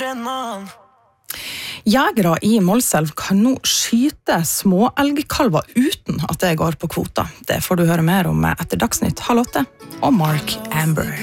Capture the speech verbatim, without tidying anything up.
arenaen. Jegere i Målselv kan nå skyte småelgkalver uten at det går på kvota. Det får du høre mer om etter Dagsnytt halv åtte og Mark Amber.